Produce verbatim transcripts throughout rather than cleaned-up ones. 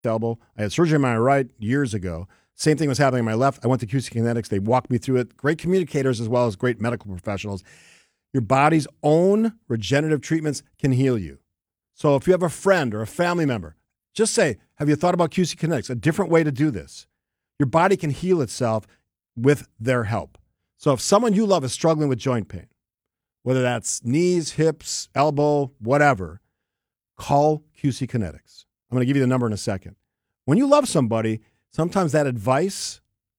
elbow. I had surgery on my right years ago. Same thing was happening on my left. I went to Q C Kinetics. They walked me through it. Great communicators as well as great medical professionals. Your body's own regenerative treatments can heal you. So if you have a friend or a family member, just say, have you thought about Q C Kinetics? A different way to do this. Your body can heal itself with their help. So if someone you love is struggling with joint pain, whether that's knees, hips, elbow, whatever, call Q C Kinetics. I'm going to give you the number in a second. When you love somebody, sometimes that advice,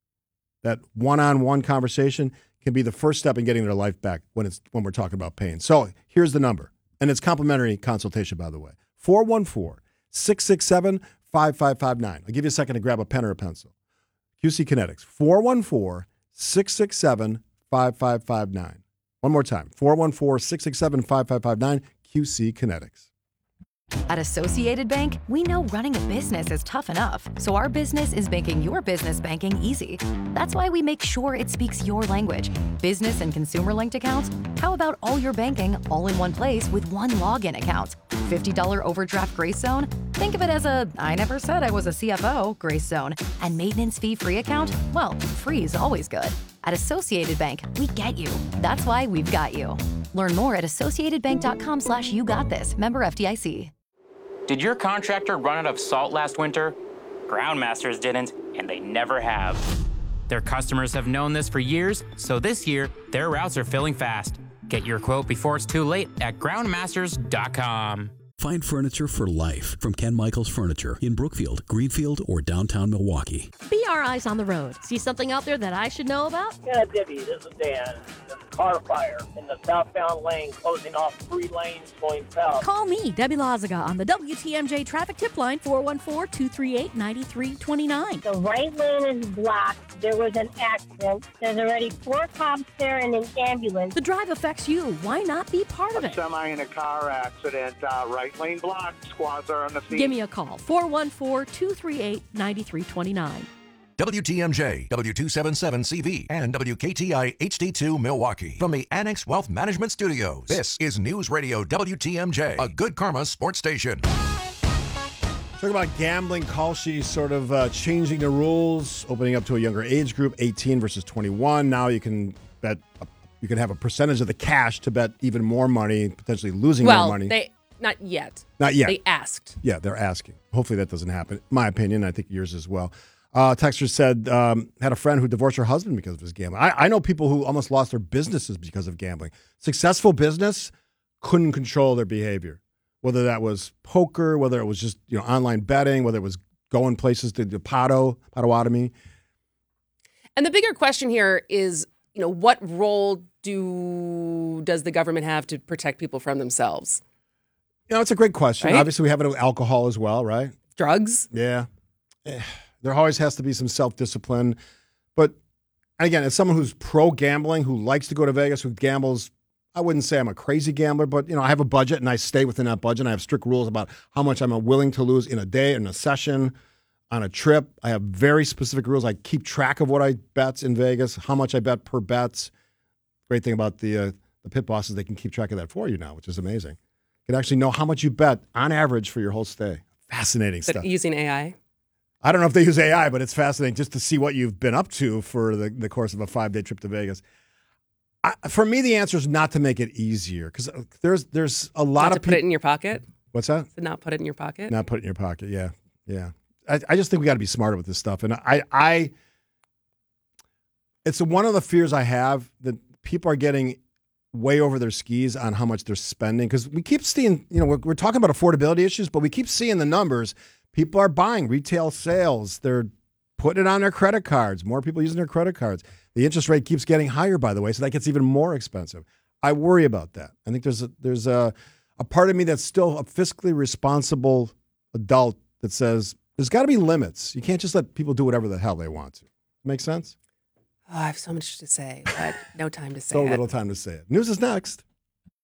that one-on-one conversation can be the first step in getting their life back when it's when we're talking about pain. So here's the number, and it's complimentary consultation, by the way, four one four, six six seven, five five five nine. I'll give you a second to grab a pen or a pencil. Q C Kinetics, four one four, six six seven, five five five nine. One more time, four one four, six six seven, five five five nine, Q C Kinetics. At Associated Bank, we know running a business is tough enough, so our business is making your business banking easy. That's why we make sure it speaks your language. Business and consumer-linked accounts? How about all your banking all in one place with one login account? fifty dollars overdraft grace zone? Think of it as a I never said I was a C F O grace zone. And maintenance fee-free account? Well, free is always good. At Associated Bank, we get you. That's why we've got you. Learn more at associatedbank.com slash you got this. Member F D I C. Did your contractor run out of salt last winter? Groundmasters didn't, and they never have. Their customers have known this for years, so this year, their routes are filling fast. Get your quote before it's too late at groundmasters dot com. Find furniture for life from Ken Michaels Furniture in Brookfield, Greenfield, or downtown Milwaukee. Be our eyes on the road. See something out there that I should know about? Yeah, Debbie, this is Dan. There's a car fire in the southbound lane, closing off three lanes going south. Call me, Debbie Lazaga, on the W T M J traffic tip line, four one four, two three eight, nine three two nine. The right lane is blocked. There was an accident. There's already four cops there and an ambulance. The drive affects you. Why not be part of a it? Semi in a car accident, uh, right lane blocked. Squads are on the scene. Give me a call, four one four, two three eight, nine three two nine. W T M J, W two seventy-seven C V, and W K T I H D two Milwaukee. From the Annex Wealth Management Studios, this is News Radio W T M J, a Good Karma sports station. Talking about gambling, Kalshi sort of uh, changing the rules, opening up to a younger age group, eighteen versus twenty-one. Now you can bet, a, you can have a percentage of the cash to bet even more money, potentially losing well, more money. They, not yet. Not yet. They asked. Yeah, they're asking. Hopefully that doesn't happen. My opinion, I think yours as well. Uh, Texter said, um, had a friend who divorced her husband because of his gambling. I, I know people who almost lost their businesses because of gambling. Successful business couldn't control their behavior, whether that was poker, whether it was just you know online betting, whether it was going places to do Pato, Potawatomi. And the bigger question here is, you know, what role do does the government have to protect people from themselves? You know, it's a great question. Right? Obviously, we have it with alcohol as well, right? Drugs? Yeah. There always has to be some self-discipline. But again, as someone who's pro-gambling, who likes to go to Vegas, who gambles, I wouldn't say I'm a crazy gambler, but you know, I have a budget and I stay within that budget. And I have strict rules about how much I'm willing to lose in a day, in a session, on a trip. I have very specific rules. I keep track of what I bet in Vegas, how much I bet per bets. Great thing about the uh, the pit bosses, they can keep track of that for you now, which is amazing. You can actually know how much you bet on average for your whole stay. Fascinating But stuff. using A I? I don't know if they use A I, but it's fascinating just to see what you've been up to for the, the course of a five-day trip to Vegas. I, for me, the answer is not to make it easier because there's there's a lot not of to people. put it in your pocket? What's that? To not put it in your pocket? Not put it in your pocket. Yeah, yeah. I, I just think we got to be smarter with this stuff, and I, I, it's one of the fears I have that people are getting way over their skis on how much they're spending because we keep seeing, you know, we're, we're talking about affordability issues, but we keep seeing the numbers. People are buying retail sales. They're putting it on their credit cards. More people using their credit cards. The interest rate keeps getting higher, by the way, so that gets even more expensive. I worry about that. I think there's a, there's a, a part of me that's still a fiscally responsible adult that says there's got to be limits. You can't just let people do whatever the hell they want to. Make sense? Oh, I have so much to say, but no time to say So it. little time to say it. News is next.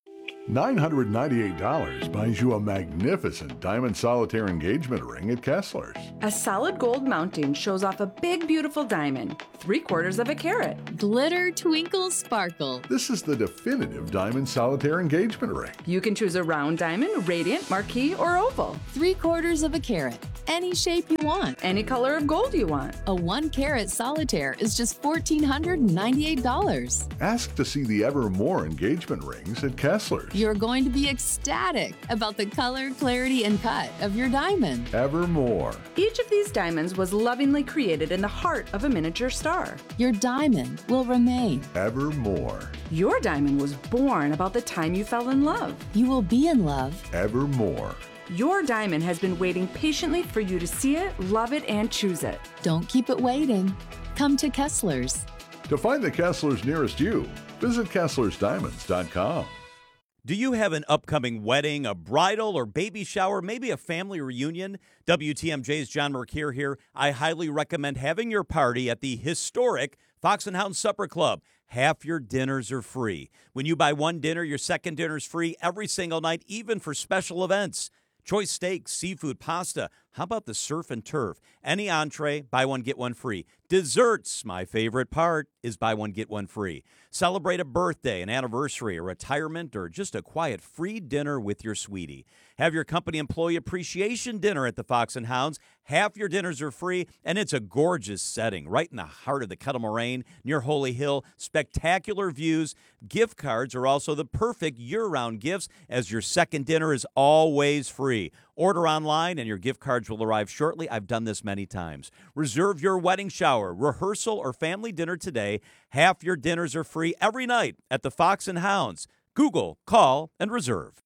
nine hundred ninety-eight dollars buys you a magnificent diamond solitaire engagement ring at Kessler's. A solid gold mounting shows off a big, beautiful diamond, three quarters of a carat. Glitter, twinkle, sparkle. This is the definitive diamond solitaire engagement ring. You can choose a round diamond, radiant, marquise, or oval. Three quarters of a carat. Any shape you want. Any color of gold you want. A one carat solitaire is just one thousand four hundred ninety-eight dollars. Ask to see the Evermore engagement rings at Kessler's. You're going to be ecstatic about the color, clarity, and cut of your diamond. Evermore. Each of these diamonds was lovingly created in the heart of a miniature star. Your diamond will remain. Evermore. Your diamond was born about the time you fell in love. You will be in love. Evermore. Your diamond has been waiting patiently for you to see it, love it, and choose it. Don't keep it waiting. Come to Kessler's. To find the Kessler's nearest you, visit Kesslers Diamonds dot com. Do you have an upcoming wedding, a bridal or baby shower, maybe a family reunion? W T M J's John Mercure here. I highly recommend having your party at the historic Fox and Hound Supper Club. Half your dinners are free. When you buy one dinner, your second dinner is free every single night, even for special events. Choice steaks, seafood, pasta. How about the surf and turf? Any entree, buy one, get one free. Desserts, my favorite part, is buy one, get one free. Celebrate a birthday, an anniversary, a retirement, or just a quiet free dinner with your sweetie. Have your company employee appreciation dinner at the Fox and Hounds. Half your dinners are free, and it's a gorgeous setting right in the heart of the Kettle Moraine near Holy Hill. Spectacular views. Gift cards are also the perfect year-round gifts, as your second dinner is always free. Order online and your gift cards will arrive shortly. I've done this many times. Reserve your wedding shower, rehearsal, or family dinner today. Half your dinners are free every night at the Fox and Hounds. Google, call, and reserve.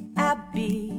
Abby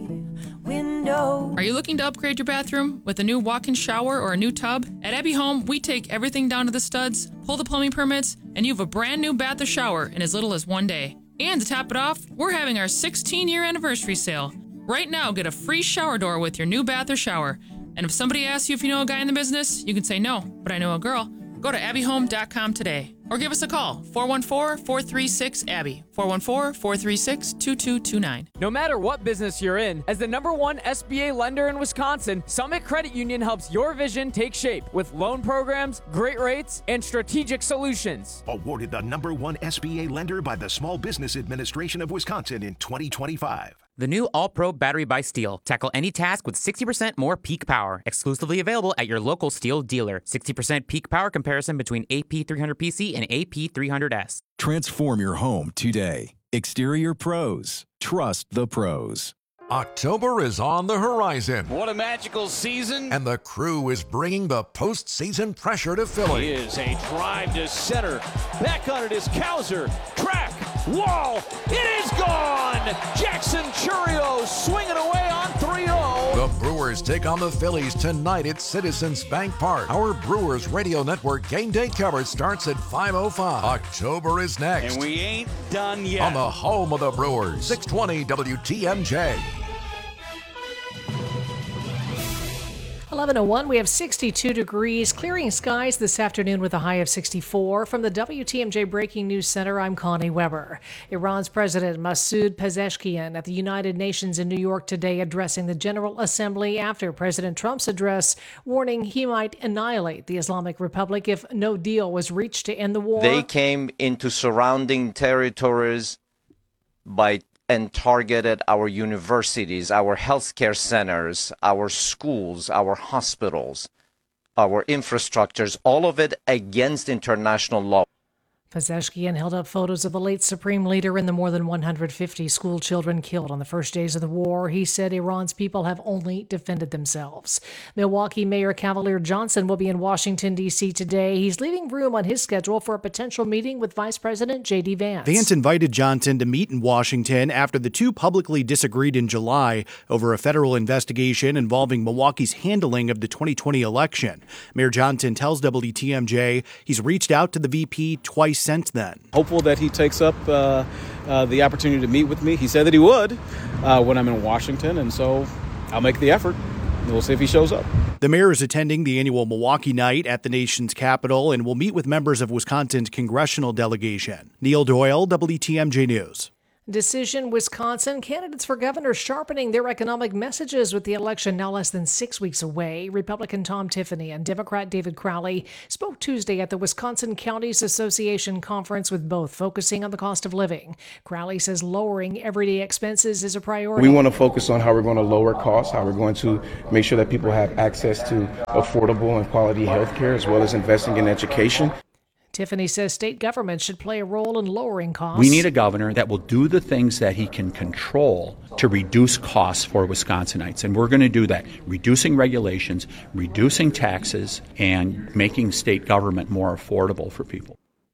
Window. Are you looking to upgrade your bathroom with a new walk-in shower or a new tub? At Abby Home, we take everything down to the studs, pull the plumbing permits, and you have a brand new bath or shower in as little as one day. And to top it off, we're having our sixteen-year anniversary sale. Right now, get a free shower door with your new bath or shower. And if somebody asks you if you know a guy in the business, you can say no, but I know a girl. Go to abby home dot com today or give us a call, four one four, four three six, A B B Y, four one four, four three six, two two two nine. No matter what business you're in, as the number one S B A lender in Wisconsin, Summit Credit Union helps your vision take shape with loan programs, great rates, and strategic solutions. Awarded the number one S B A lender by the Small Business Administration of Wisconsin in twenty twenty-five. The new All-Pro battery by Steel. Tackle any task with sixty percent more peak power. Exclusively available at your local Steel dealer. sixty percent peak power comparison between A P three hundred P C and A P three hundred S. Transform your home today. Exterior Pros. Trust the pros. October is on the horizon. What a magical season. And the Crew is bringing the postseason pressure to Philly. Here's a drive to center. Back on it is Cowser. Track. Wall. It is gone. Jackson Chourio swinging away on three oh. The Brewers take on the Phillies tonight at Citizens Bank Park. Our Brewers Radio Network game day coverage starts at five oh five. October is next. And we ain't done yet. On the home of the Brewers, six twenty W T M J. eleven oh one, we have sixty-two degrees, clearing skies this afternoon with a high of sixty-four. From the W T M J Breaking News Center, I'm Connie Weber. Iran's President Masoud Pezeshkian at the United Nations in New York today addressing the General Assembly after President Trump's address, warning he might annihilate the Islamic Republic if no deal was reached to end the war. They came into surrounding territories by and targeted our universities, our healthcare centers, our schools, our hospitals, our infrastructures, all of it against international law. Pezeshkian held up photos of the late Supreme Leader and the more than one hundred fifty school children killed on the first days of the war. He said Iran's people have only defended themselves. Milwaukee Mayor Cavalier Johnson will be in Washington, D C today. He's leaving room on his schedule for a potential meeting with Vice President J D. Vance. Vance invited Johnson to meet in Washington after the two publicly disagreed in July over a federal investigation involving Milwaukee's handling of the twenty twenty election. Mayor Johnson tells W T M J he's reached out to the V P twice since then. Hopeful that he takes up uh, uh, the opportunity to meet with me. He said that he would uh, when I'm in Washington, and so I'll make the effort. We'll see if he shows up. The mayor is attending the annual Milwaukee Night at the nation's capital and will meet with members of Wisconsin's congressional delegation. Neil Doyle, W T M J News. Decision Wisconsin. Candidates for governor sharpening their economic messages with the election now less than six weeks away. Republican Tom Tiffany and Democrat David Crowley spoke Tuesday at the Wisconsin Counties Association conference, with both focusing on the cost of living. Crowley says lowering everyday expenses is a priority. We want to focus on how we're going to lower costs, how we're going to make sure that people have access to affordable and quality health care, as well as investing in education. Tiffany says state government should play a role in lowering costs. We need a governor that will do the things that he can control to reduce costs for Wisconsinites. And we're going to do that, reducing regulations, reducing taxes, and making state government more affordable for people.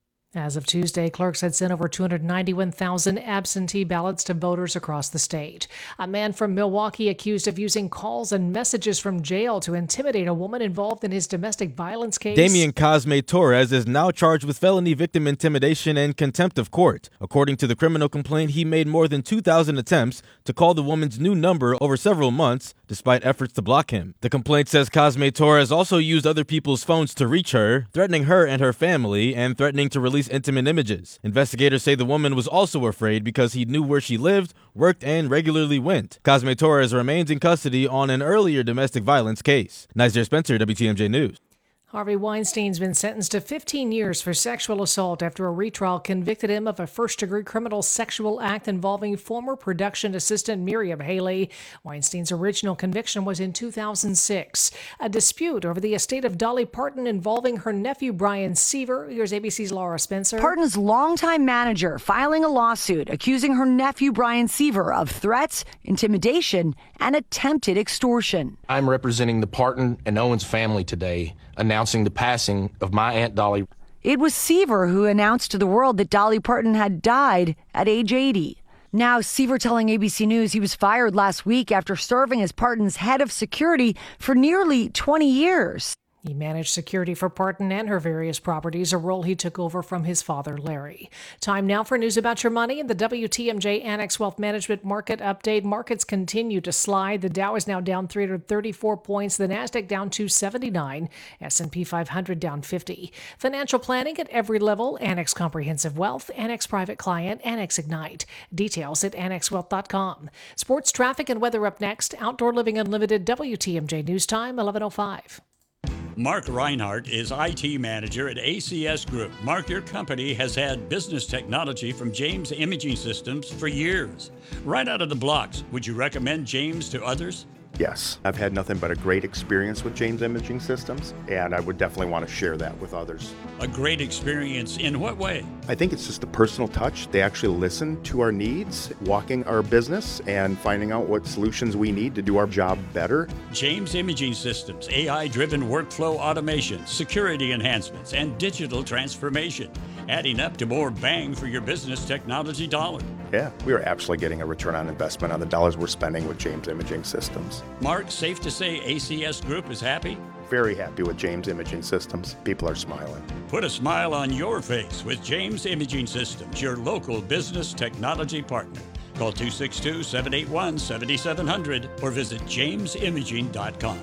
As of Tuesday, clerks had sent over two hundred ninety-one thousand absentee ballots to voters across the state. A man from Milwaukee accused of using calls and messages from jail to intimidate a woman involved in his domestic violence case. Damian Cosme Torres is now charged with felony victim intimidation and contempt of court. According to the criminal complaint, he made more than two thousand attempts to call the woman's new number over several months, despite efforts to block him. The complaint says Cosme Torres also used other people's phones to reach her, threatening her and her family, and threatening to release intimate images. Investigators say the woman was also afraid because he knew where she lived, worked, and regularly went. Cosme Torres remains in custody on an earlier domestic violence case. Nazir Spencer, W T M J News. Harvey Weinstein's been sentenced to fifteen years for sexual assault after a retrial convicted him of a first-degree criminal sexual act involving former production assistant Miriam Haley. Weinstein's original conviction was in two thousand six. A dispute over the estate of Dolly Parton involving her nephew Brian Seaver. Here's A B C's Laura Spencer. Parton's longtime manager filing a lawsuit accusing her nephew Brian Seaver of threats, intimidation, and attempted extortion. I'm representing the Parton and Owens family today, announcing the passing of my Aunt Dolly. It was Seaver who announced to the world that Dolly Parton had died at age eighty. Now, Seaver telling A B C News he was fired last week after serving as Parton's head of security for nearly twenty years. He managed security for Parton and her various properties, a role he took over from his father, Larry. Time now for news about your money and the W T M J Annex Wealth Management Market Update. Markets continue to slide. The Dow is now down three hundred thirty-four points. The Nasdaq down two seventy-nine. S and P five hundred down fifty. Financial planning at every level. Annex Comprehensive Wealth, Annex Private Client, Annex Ignite. Details at annex wealth dot com. Sports, traffic, and weather up next. Outdoor Living Unlimited, W T M J News Time, eleven oh five. Mark Reinhardt is I T manager at A C S Group. Mark, your company has had business technology from James Imaging Systems for years. Right out of the blocks, would you recommend James to others? Yes, I've had nothing but a great experience with James Imaging Systems, and I would definitely want to share that with others. A great experience in what way? I think it's just a personal touch. They actually listen to our needs, walking our business, and finding out what solutions we need to do our job better. James Imaging Systems, A I-driven workflow automation, security enhancements, and digital transformation, adding up to more bang for your business technology dollar. Yeah, we are absolutely getting a return on investment on the dollars we're spending with James Imaging Systems. Mark, safe to say A C S Group is happy? Very happy with James Imaging Systems. People are smiling. Put a smile on your face with James Imaging Systems, your local business technology partner. Call two six two, seven eight one, seven seven zero zero or visit james imaging dot com.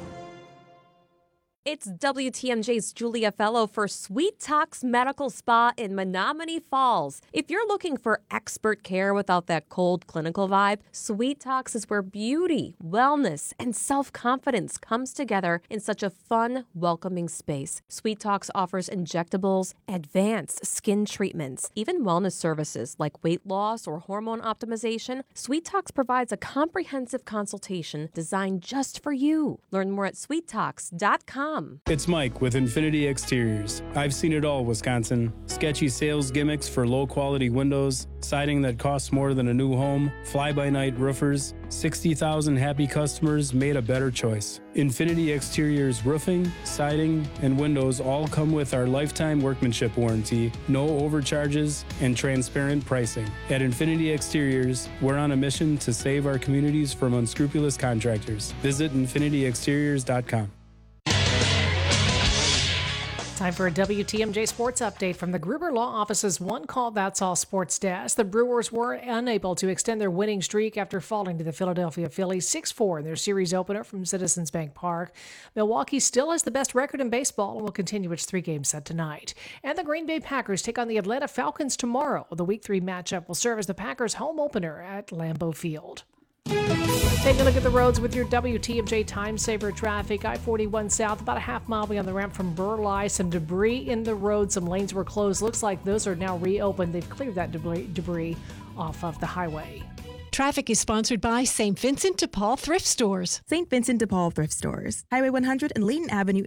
It's W T M J's Julia Fellow for Sweet Talks Medical Spa in Menominee Falls. If you're looking for expert care without that cold clinical vibe, Sweet Talks is where beauty, wellness, and self-confidence comes together in such a fun, welcoming space. Sweet Talks offers injectables, advanced skin treatments, even wellness services like weight loss or hormone optimization. Sweet Talks provides a comprehensive consultation designed just for you. Learn more at sweet talks dot com. It's Mike with Infinity Exteriors. I've seen it all, Wisconsin. Sketchy sales gimmicks for low-quality windows, siding that costs more than a new home, fly-by-night roofers. sixty thousand happy customers made a better choice. Infinity Exteriors roofing, siding, and windows all come with our lifetime workmanship warranty, no overcharges, and transparent pricing. At Infinity Exteriors, we're on a mission to save our communities from unscrupulous contractors. Visit infinity exteriors dot com. Time for a W T M J Sports Update from the Gruber Law Office's One Call That's All Sports Desk. The Brewers were unable to extend their winning streak after falling to the Philadelphia Phillies six four in their series opener from Citizens Bank Park. Milwaukee still has the best record in baseball and will continue its three-game set tonight. And the Green Bay Packers take on the Atlanta Falcons tomorrow. The Week three matchup will serve as the Packers' home opener at Lambeau Field. Take a look at the roads with your W T M J Time Saver traffic. I forty-one south, about a half mile beyond the ramp from Burleigh. Some debris in the road. Some lanes were closed. Looks like those are now reopened. They've cleared that debris, debris off of the highway. Traffic is sponsored by Saint Vincent de Paul Thrift Stores. Saint Vincent de Paul Thrift Stores, Highway one hundred and Layton Avenue